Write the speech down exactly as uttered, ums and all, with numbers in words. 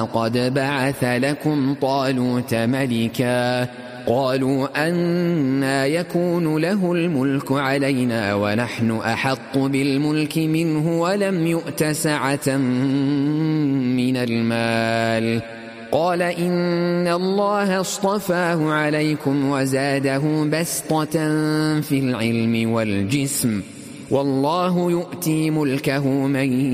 قد بعث لكم طالوت ملكا قالوا أنى يكون له الملك علينا ونحن أحق بالملك منه ولم يؤت سعة من المال قال إن الله اصطفاه عليكم وزاده بسطة في العلم والجسم والله يؤتي ملكه من